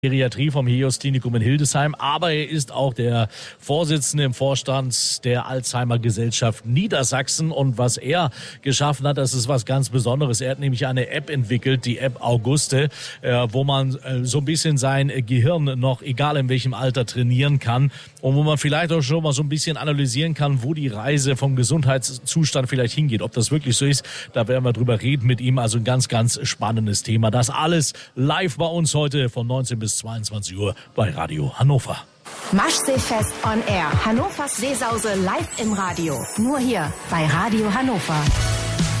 Geriatrie vom Helios Klinikum in Hildesheim, aber er ist auch der Vorsitzende im Vorstand der Alzheimer Gesellschaft Niedersachsen, und was er geschaffen hat, das ist was ganz Besonderes. Er hat nämlich eine App entwickelt, die App Auguste, wo man so ein bisschen sein Gehirn noch, egal in welchem Alter, trainieren kann und wo man vielleicht auch schon mal so ein bisschen analysieren kann, wo die Reise vom Gesundheitszustand vielleicht hingeht. Ob das wirklich so ist, da werden wir drüber reden mit ihm. Also ein ganz, ganz spannendes Thema. Das alles live bei uns heute von 19 bis 22 Uhr bei Radio Hannover. Maschseefest on Air. Hannovers Seesause live im Radio. Nur hier bei Radio Hannover.